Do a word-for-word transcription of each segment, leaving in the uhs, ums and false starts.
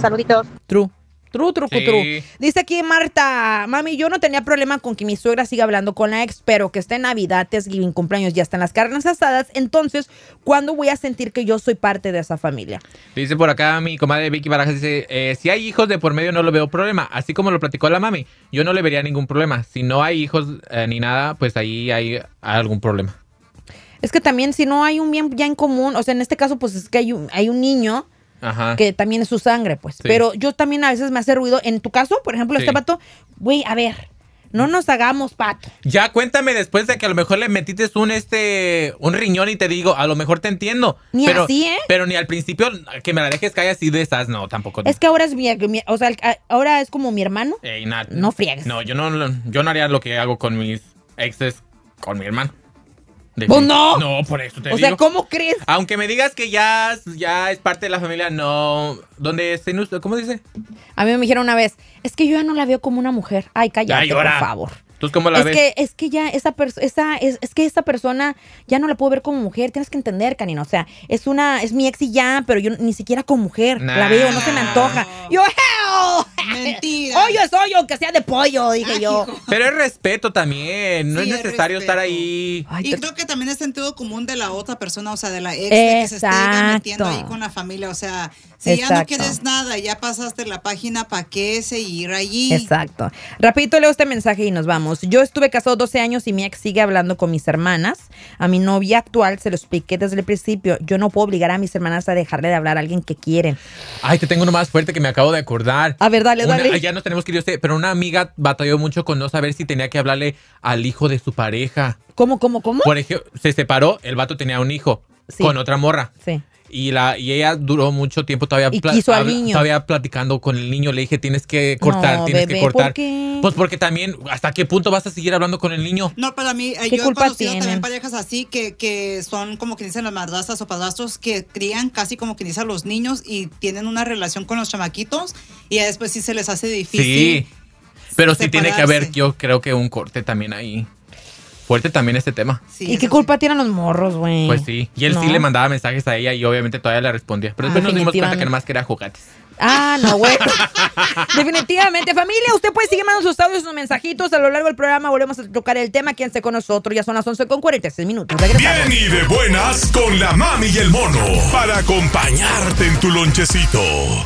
Saluditos. True. True, true, Sí. true. Dice aquí Marta, mami, yo no tenía problema con que mi suegra siga hablando con la ex, pero que esté en Navidad, Thanksgiving, cumpleaños, ya están las carnes asadas. Entonces, ¿cuándo voy a sentir que yo soy parte de esa familia? Dice por acá mi comadre Vicky Barajas, dice, eh, si hay hijos de por medio no lo veo problema. Así como lo platicó la mami, yo no le vería ningún problema. Si no hay hijos eh, ni nada, pues ahí hay algún problema. Es que también si no hay un bien ya en común, o sea, en este caso, pues es que hay un, hay un niño... Ajá. Que también es su sangre, pues. Sí. Pero yo también a veces me hace ruido. En tu caso, por ejemplo, Sí. este vato, güey, a ver, no nos hagamos pato. Ya cuéntame después de que a lo mejor le metiste un este un riñón y te digo, a lo mejor te entiendo. Ni pero, así, ¿eh? Pero ni al principio que me la dejes caer así de esas, no, tampoco. Es que ahora es mi, mi- o sea, el- a- ahora es como mi hermano. Ey, na- No friegues. No, yo no, yo no haría lo que hago con mis exes, con mi hermano. ¡Pues no! No, por eso te O digo. sea, ¿cómo crees? Aunque me digas que ya, ya es parte de la familia, no. ¿Dónde estén ustedes? ¿Cómo dice? A mí me dijeron una vez, es que yo ya no la veo como una mujer. Ay, cállate, Ay, ahora. por favor. ¿Tú cómo la Es ves? que, es que ya esa persona, esa, es, es que esta persona ya no la puedo ver como mujer. Tienes que entender, Canino. O sea, es una, es mi ex y ya, pero yo ni siquiera como mujer. Nah. La veo, no se me antoja. Yo, hell. Mentira. Hoyo es hoyo, aunque sea de pollo, dije Ay, yo. hijo. Pero es respeto también. No Sí, es es necesario respeto. estar ahí. Ay, Y te- creo que también es sentido común de la otra persona, o sea, de la ex, de que se esté Exacto. metiendo ahí con la familia. O sea, si ya no Exacto. quieres nada, ya pasaste la página, ¿para qué seguir allí? Exacto. Rapidito leo este mensaje y nos vamos. Yo estuve casado doce años y mi ex sigue hablando con mis hermanas. A mi novia actual se lo expliqué desde el principio. Yo no puedo obligar a mis hermanas a dejarle de hablar a alguien que quieren. Ay, te tengo uno más fuerte que me acabo de acordar. A ver, dale, Una- dale. Ya nos tenemos que ir, yo sé, pero una amiga batalló mucho con no saber si tenía que hablarle al hijo de su pareja. ¿Cómo, cómo, cómo? Por ejemplo, se separó, el vato tenía un hijo Sí. con otra morra. Sí. Y la y ella duró mucho tiempo todavía, Y quiso al habla- niño. todavía platicando con el niño. Le dije, tienes que cortar, No, tienes bebé, que cortar. ¿por qué? Pues porque también, ¿hasta qué punto vas a seguir hablando con el niño? No, para mí, eh, ¿Qué yo he culpa conocido tienen? también parejas así que, que son como que dicen las madrastras o padrastros que crían casi como que dicen a los niños y tienen una relación con los chamaquitos y ya después sí se les hace difícil. Sí, pero sí tiene que separarse. haber, yo creo que un corte también ahí. Fuerte también este tema. Sí, ¿Y qué eso culpa tienen los morros, güey? Pues sí. Y él No. sí le mandaba mensajes a ella y obviamente todavía le respondía. Pero Ah, después nos dimos cuenta definitivamente. que nomás quería juguetes. Ah, no, güey. Definitivamente, familia, usted puede seguir mandando sus audios, sus mensajitos. A lo largo del programa volvemos a tocar el tema. Quédense con nosotros. Ya son las once con cuarenta y seis minutos. Regresamos. Bien y de buenas con la mami y el mono para acompañarte en tu lonchecito.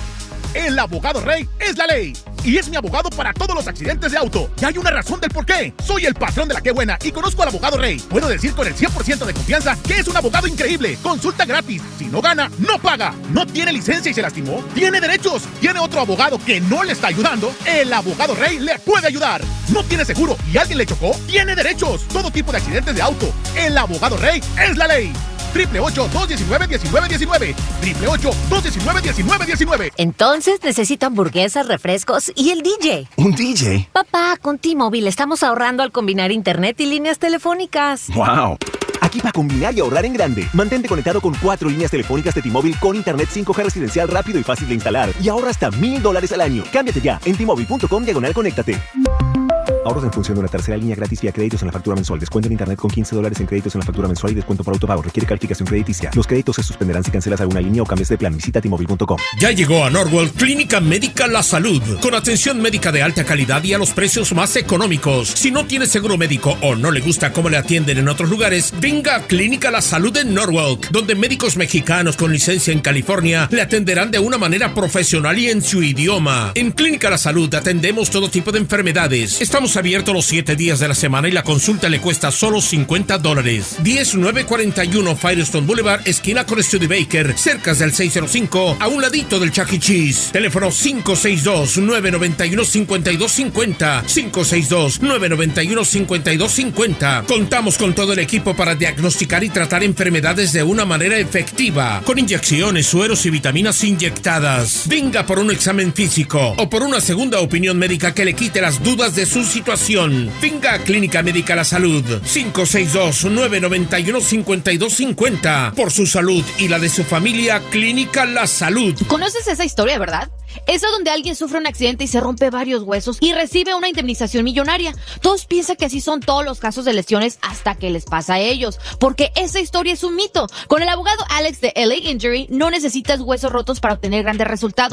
El abogado Rey es la ley y es mi abogado para todos los accidentes de auto. Y hay una razón del por qué. Soy el patrón de la Qué Buena y conozco al abogado Rey. Puedo decir con el cien por ciento de confianza que es un abogado increíble. Consulta gratis. Si no gana, no paga. No tiene licencia y se lastimó. Tiene derechos. Tiene otro abogado que no le está ayudando. El abogado Rey le puede ayudar. No tiene seguro y alguien le chocó. Tiene derechos. Todo tipo de accidentes de auto. El abogado Rey es la ley. Triple ocho, dos diecinueve, diecinueve diecinueve. Triple ocho, dos diecinueve, diecinueve diecinueve. Entonces necesito hamburguesas, refrescos y el D J. ¿Un D J? Papá, con T-Mobile estamos ahorrando al combinar internet y líneas telefónicas. ¡Wow! Aquí para combinar y ahorrar en grande. Mantente conectado con cuatro líneas telefónicas de T-Mobile con internet cinco G residencial rápido y fácil de instalar. Y ahorra hasta mil dólares al año. Cámbiate ya en T-Mobile punto com diagonal conéctate. Ahorros en función de una tercera línea gratis vía créditos en la factura mensual. Descuento en internet con quince dólares en créditos en la factura mensual y descuento por autopago. Requiere calificación crediticia. Los créditos se suspenderán si cancelas alguna línea o cambias de plan. Visita T Mobile punto com. Ya llegó a Norwell Clínica Médica La Salud, con atención médica de alta calidad y a los precios más económicos. Si no tiene seguro médico o no le gusta cómo le atienden en otros lugares, venga a Clínica La Salud en Norwalk, donde médicos mexicanos con licencia en California le atenderán de una manera profesional y en su idioma. En Clínica La Salud atendemos todo tipo de enfermedades. Estamos abiertos los siete días de la semana y la consulta le cuesta solo cincuenta dólares. diez nueve cuarenta y uno Firestone Boulevard, esquina con Studebaker, cerca del seis cero cinco, a un ladito del Chuck E. Cheese. Teléfono cinco seis dos, nueve nueve uno, cinco dos cinco cero, cinco seis dos, nueve nueve uno, cinco dos cinco cero. Contamos con todo el equipo para diagnosticar y tratar enfermedades de una manera efectiva, con inyecciones, sueros y vitaminas inyectadas. Venga por un examen físico o por una segunda opinión médica que le quite las dudas de su situación. Venga a Clínica Médica La Salud, cinco seis dos, nueve nueve uno, cinco dos cinco cero. Por su salud y la de su familia, Clínica La Salud. ¿Conoces esa historia, verdad? Esa donde alguien sufre un accidente y se rompe varios huesos y recibe una indemnización millonaria. Todos piensan que así son todos los casos de lesiones hasta que les pasa a ellos, porque esa historia es un mito. Con el abogado Alex de L A Injury no necesitas huesos rotos para obtener grandes resultados.